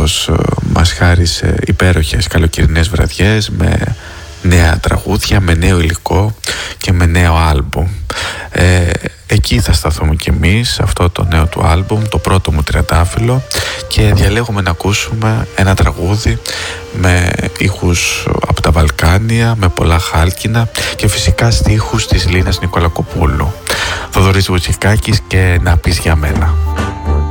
πως μας χάρισε υπέροχες καλοκαιρινές βραδιές με νέα τραγούδια, με νέο υλικό και με νέο άλμπουμ. Εκεί θα σταθούμε κι εμείς, αυτό το νέο του άλμπουμ, το πρώτο μου τριαντάφυλλο, και διαλέγουμε να ακούσουμε ένα τραγούδι με ήχους από τα Βαλκάνια, με πολλά χάλκινα και φυσικά στίχους της Λίνας Νικολακοπούλου. Θοδωρής Βουτσικάκης και «Να πεις για μένα».